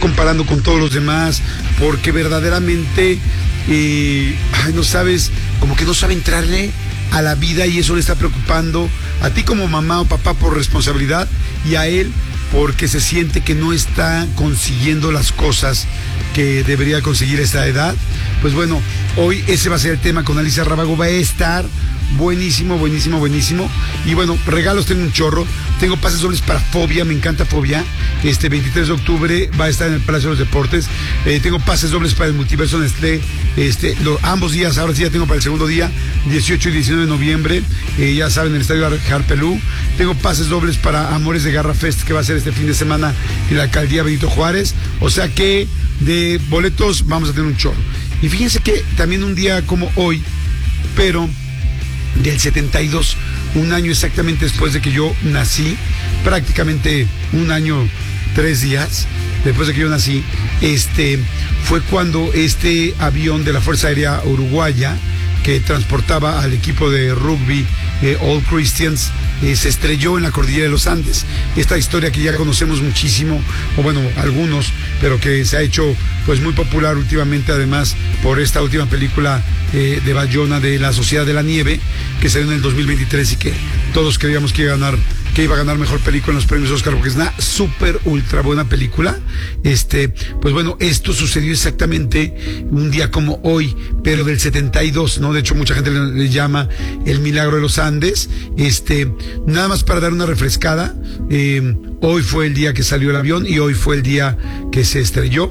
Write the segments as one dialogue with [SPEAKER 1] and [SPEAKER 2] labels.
[SPEAKER 1] comparando con todos los demás, porque verdaderamente, no sabes, como que no sabe entrarle a la vida y eso le está preocupando a ti como mamá o papá por responsabilidad y a él porque se siente que no está consiguiendo las cosas que debería conseguir a esta edad. Pues bueno, hoy ese va a ser el tema con Alicia Rábago, va a estar buenísimo. Y bueno, regalos tengo un chorro. Tengo pases dobles para Fobia, me encanta Fobia. 23 de octubre va a estar en el Palacio de los Deportes. Tengo pases dobles para el Multiverso Nestlé. Ambos días, ahora sí ya tengo para el segundo día, 18 y 19 de noviembre. Ya saben, en el Estadio Harpelú. Tengo pases dobles para Amores de Garra Fest, que va a ser este fin de semana en la Alcaldía Benito Juárez. O sea que de boletos vamos a tener un chorro. Y fíjense que también un día como hoy, pero del 72, un año exactamente después de que yo nací, prácticamente un año, 3 días después de que yo nací, fue cuando este avión de la Fuerza Aérea Uruguaya, que transportaba al equipo de rugby All Christians, se estrelló en la cordillera de los Andes. Esta historia que ya conocemos muchísimo, o bueno, algunos, pero que se ha hecho pues muy popular últimamente, además por esta última película de Bayona, de La Sociedad de la Nieve, que salió en el 2023 y que todos creíamos que iba a ganar mejor película en los premios Oscar, porque es una súper ultra buena película. Pues bueno, esto sucedió exactamente un día como hoy, pero del 72, ¿no? De hecho, mucha gente le llama el milagro de los Andes. Nada más para dar una refrescada, hoy fue el día que salió el avión y hoy fue el día que se estrelló.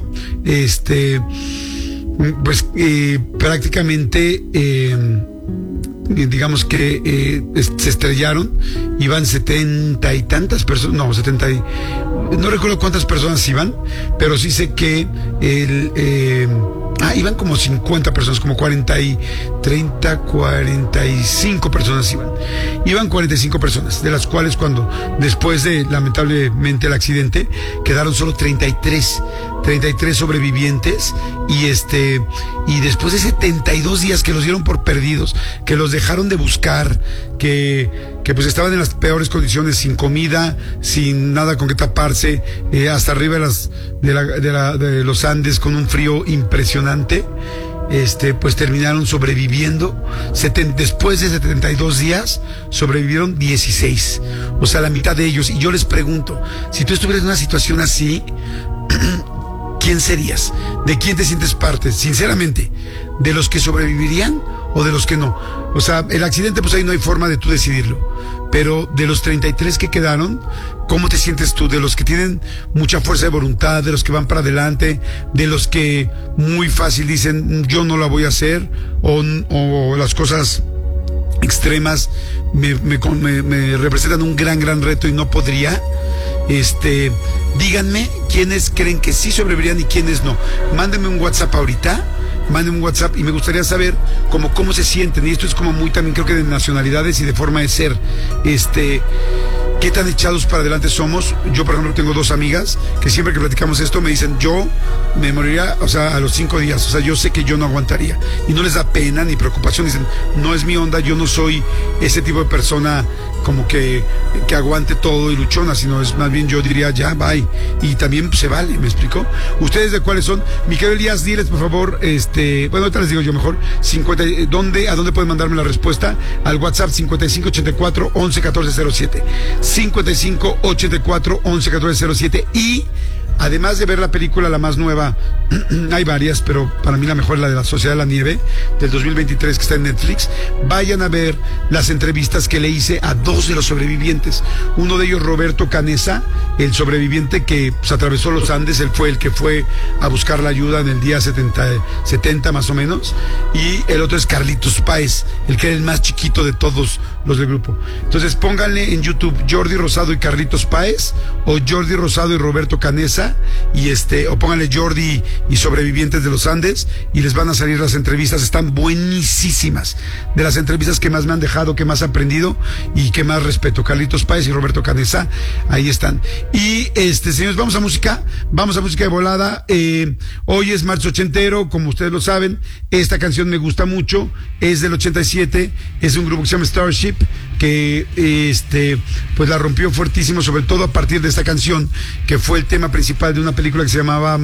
[SPEAKER 1] Prácticamente, digamos que se estrellaron, iban 70 y tantas personas, no recuerdo cuántas personas iban, pero sí sé que iban como 50 personas, como 45 personas iban 45 personas, de las cuales después de lamentablemente el accidente, quedaron solo 33 sobrevivientes, y después de 72 días que los dieron por perdidos, que los dejaron de buscar, que pues estaban en las peores condiciones, sin comida, sin nada con que taparse, hasta arriba de los Andes, con un frío impresionante, pues terminaron sobreviviendo. Después de 72 días sobrevivieron 16, o sea, la mitad de ellos. Y yo les pregunto, si tú estuvieras en una situación así, ¿quién serías? ¿De quién te sientes parte? Sinceramente, ¿de los que sobrevivirían o de los que no? O sea, el accidente, pues ahí no hay forma de tú decidirlo. Pero de los 33 que quedaron, ¿cómo te sientes tú? De los que tienen mucha fuerza de voluntad, de los que van para adelante, de los que muy fácil dicen, yo no la voy a hacer, o las cosas extremas me representan un gran reto y no podría. Díganme quiénes creen que sí sobrevivirían y quiénes no. Mándenme un WhatsApp ahorita. Mándenme un WhatsApp y me gustaría saber cómo se sienten. Y esto es como muy también, creo que de nacionalidades y de forma de ser. ¿Qué tan echados para adelante somos? Yo, por ejemplo, tengo 2 amigas que siempre que platicamos esto me dicen, yo me moriría, o sea, a los 5 días. O sea, yo sé que yo no aguantaría. Y no les da pena ni preocupación. Dicen, no es mi onda, yo no soy ese tipo de persona como que aguante todo y luchona, sino es más bien, yo diría, ya, bye. Y también se vale, ¿me explico? ¿Ustedes de cuáles son? Mi querido Elías, diles, por favor, bueno, ahorita les digo yo mejor, ¿a dónde pueden mandarme la respuesta? Al WhatsApp 5584-111407. 5584-111407. Y además de ver la película, la más nueva, hay varias, pero para mí la mejor es la de La Sociedad de la Nieve, del 2023, que está en Netflix. Vayan a ver las entrevistas que le hice a 2 de los sobrevivientes. Uno de ellos, Roberto Canessa, el sobreviviente que pues, atravesó los Andes. Él fue el que fue a buscar la ayuda en el día 70 más o menos. Y el otro es Carlitos Páez, el que era el más chiquito de todos los del grupo. Entonces pónganle en YouTube Jordi Rosado y Carlitos Páez, o Jordi Rosado y Roberto Canessa, y o pónganle Jordi y sobrevivientes de los Andes, y les van a salir las entrevistas. Están buenísimas, de las entrevistas que más me han dejado, que más he aprendido y que más respeto. Carlitos Páez y Roberto Canessa, ahí están. Y señores, vamos a música de volada. Hoy es marzo ochentero, como ustedes lo saben. Esta canción me gusta mucho, es del 87, es un grupo que se llama Starship, que pues la rompió fuertísimo, sobre todo a partir de esta canción, que fue el tema principal de una película que se llamaba